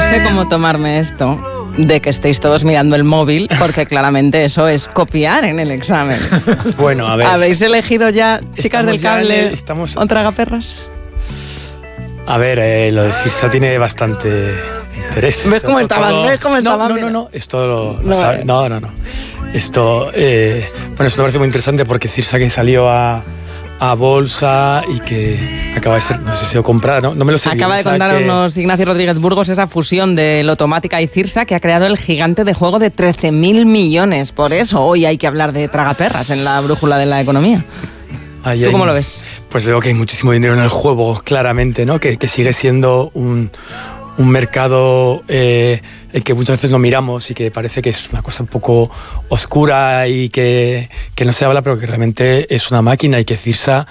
sé cómo tomarme esto de que estéis todos mirando el móvil, porque claramente eso es copiar en el examen. Bueno, a ver. ¿Habéis elegido ya, chicas del cable, o tragaperras? A ver, lo de Cirsa tiene bastante interés. ¿Ves cómo estaban? ¿Ves cómo estaban? No, esto lo sabe. No. Esto, bueno, esto me parece muy interesante porque Cirsa que salió a bolsa y que acaba de ser, no sé si lo comprada, no me lo sé. Acaba de contarnos Ignacio Rodríguez Burgos esa fusión de Lotomática y Cirsa que ha creado el gigante de juego de 13.000 millones. Por eso hoy hay que hablar de tragaperras en la brújula de la economía. ¿Tú cómo lo ves? Pues veo que hay muchísimo dinero en el juego, claramente, ¿no? Que sigue siendo un mercado el que muchas veces no miramos y que parece que es una cosa un poco oscura y que no se habla, pero que realmente es una máquina y que Cirsa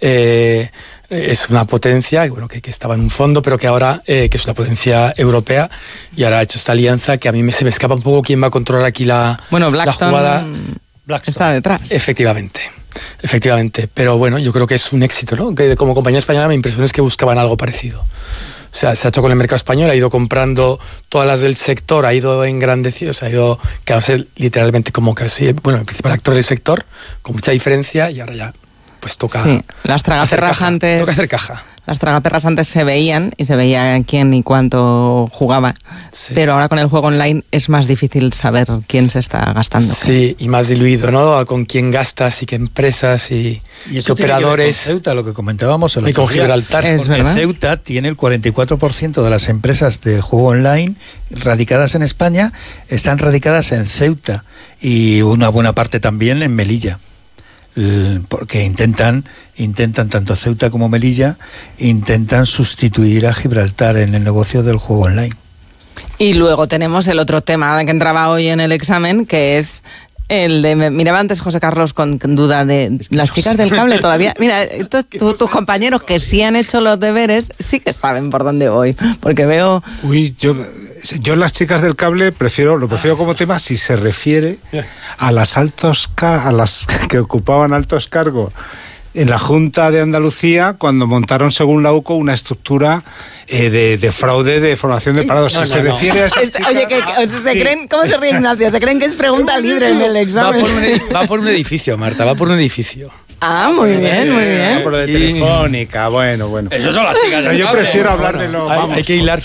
es una potencia, bueno, que estaba en un fondo, pero que ahora que es una potencia europea y ahora ha hecho esta alianza que a mí se me escapa un poco quién va a controlar aquí la jugada. Blackstone está detrás. Efectivamente, pero bueno, yo creo que es un éxito, ¿no? Que como compañía española mi impresión es que buscaban algo parecido. O sea, se ha hecho con el mercado español, ha ido comprando todas las del sector, ha ido engrandecido, ha ido quedándose literalmente como casi, bueno, el principal actor del sector, con mucha diferencia, y ahora ya pues toca. Sí, las tragaperras antes. Toca hacer caja. Las tragaperras antes se veían y se veía quién y cuánto jugaba, sí. Pero ahora con el juego online es más difícil saber quién se está gastando. Sí, y más diluido, ¿no? Con quién gastas y qué empresas y qué operadores. Con Ceuta, lo que comentábamos el otro día. Y con Gibraltar. Ceuta tiene el 44% de las empresas de juego online radicadas en España, están radicadas en Ceuta y una buena parte también en Melilla. Porque intentan tanto Ceuta como Melilla intentan sustituir a Gibraltar en el negocio del juego online. Y luego tenemos el otro tema que entraba hoy en el examen, que es el de, miraba antes José Carlos con duda de las chicas del cable todavía. Mira, tus compañeros que sí han hecho los deberes sí que saben por dónde voy, porque veo. Uy, yo las chicas del cable lo prefiero como tema si se refiere a las que ocupaban altos cargos en la Junta de Andalucía cuando montaron, según la UCO, una estructura de fraude de formación de parados. Se refiere a esas chicas... Oye, creen, ¿cómo se ríe Ignacio? ¿Se creen que es pregunta libre en el examen? Va por un edificio, Marta, va por un edificio. Ah, muy bien. Por lo de Telefónica, bueno. Eso son las chicas del cable. Yo prefiero hablar de lo... Hay que hilar